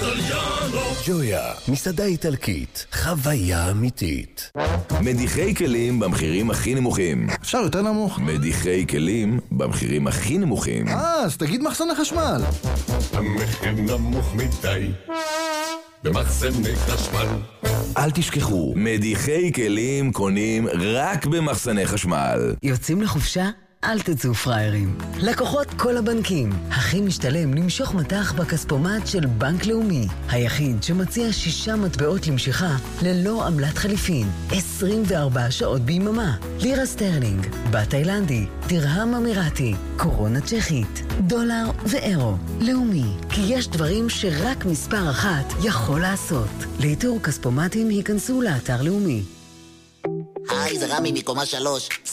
ג'ויה, מסעדה איטלקית, חוויה אמיתית. מדיחי כלים במחירים הכי נמוכים. אפשר יותר נמוך? מדיחי כלים במחירים הכי נמוכים. אז תגיד מחסני חשמל. המחיר נמוך מדי במחסני חשמל. אל תשכחו, מדיחי כלים קונים רק במחסני חשמל. יוצאים לחופשה? אל תצאו פריירים. לקוחות כל הבנקים. הכי משתלם למשוך מטח בכספומט של בנק לאומי. היחיד שמציע 6 מטבעות למשיכה ללא עמלת חליפין. 24 שעות ביממה. לירה סטרלינג, בת תאילנדי, דירהם אמירתי, קורונה צ'כית, דולר ואירו. לאומי, כי יש דברים שרק מספר 1 יכול לעשות. לאיתור כספומטים היכנסו לאתר לאומי. היי, זה רמי מקומה 3.